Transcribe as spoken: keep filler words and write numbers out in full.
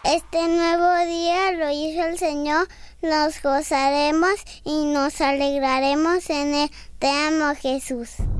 Este nuevo día lo hizo el Señor, nos gozaremos y nos alegraremos en él. Te amo, Jesús.